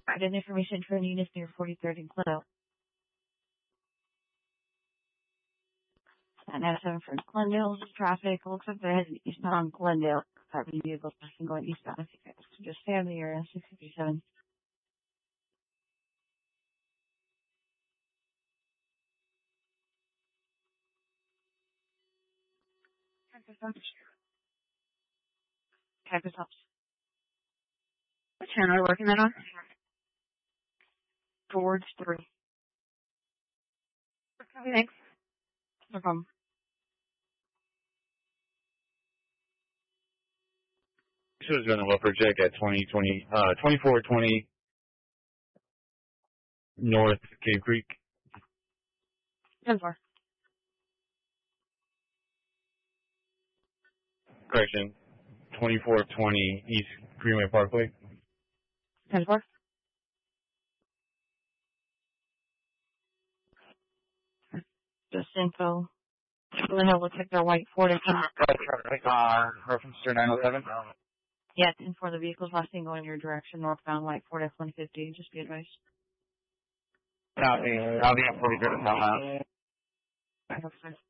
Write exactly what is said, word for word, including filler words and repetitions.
Provided information for units near forty-third and Glendale. And that's seven for Glendale traffic. Looks like they're heading eastbound Glendale. Carbon vehicles passing going eastbound. If you guys can just stay on the area, six fifty-seven. Cactus Hops. What channel are you working that on? Towards three. Okay, thanks. No problem. This was going to look for Jack at twenty twenty, uh, twenty-four twenty North Cave Creek. ten four. Correction. twenty-four twenty East Greenway Parkway. ten four. Just info. Glendale looks like they're white Ford. Uh, reference to nine eleven. Yeah, ten four. The vehicle's last thing going your direction, northbound white Ford F one fifty. Just be advised. Copy. I'll be up pretty good at that. I hope so.